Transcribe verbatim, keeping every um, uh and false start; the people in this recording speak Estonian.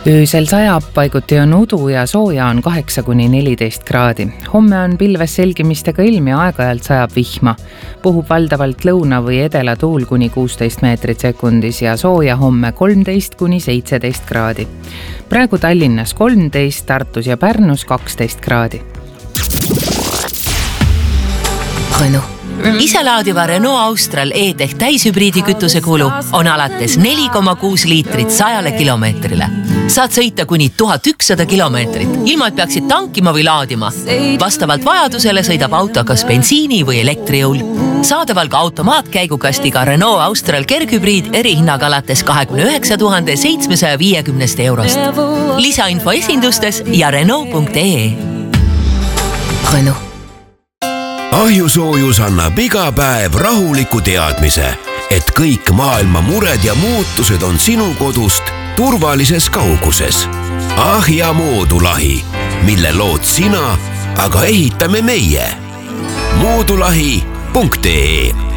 Öösel sajab, paiguti on udu ja sooja on kaheksa kuni neliteist kraadi. Homme on pilves selgimistega ilm ja aeg-ajalt sajab vihma. Puhub valdavalt lõuna või edela tuul kuni kuusteist meetrit sekundis ja sooja homme kolmteist kuni seitseteist kraadi. Praegu Tallinnas kolmteist, Tartus ja Pärnus kaksteist kraadi. Renault. Iselaadiva Renault Austral E-Tech täishübriidi kütuse kulu on alates neli koma kuus liitrit sajale kilomeetrile. Saad sõita kuni tuhat ükssada kilomeetrit, ilma et peaksid tankima või laadima. Vastavalt vajadusele sõidab auto kas bensiini või elektrijõul. Saadaval ka automaatkäigukastiga Renault Austral kerghübriid erihinnaga alates kahekümne üheksa tuhande seitsmesaja viiekümnest eurost. Lisainfo esindustes ja Renault punkt ee. Renault. Ahjusoojus annab iga päev rahuliku teadmise, et kõik maailma mured ja muutused on sinu kodust turvalises kauguses. Ahja moodulahi, mille lood sina, aga ehitame meie. moodulahi punkt ee